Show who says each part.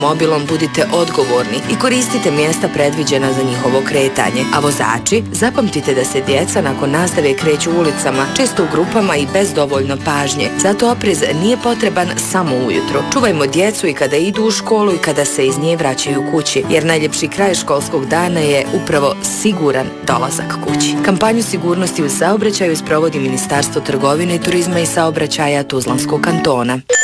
Speaker 1: automobilom budite odgovorni i koristite mjesta predviđena za njihovo kretanje. A vozači, zapamtite da se djeca nakon nastave kreću ulicama, često u grupama i bez dovoljno pažnje. Zato oprez nije potreban samo ujutro. Čuvajmo djecu i kada idu u školu i kada se iz nje vraćaju kući, jer najljepši kraj školskog dana je upravo siguran dolazak kući. Kampanju sigurnosti u saobraćaju sprovodi Ministarstvo trgovine, turizma i saobraćaja Tuzlanskog kantona.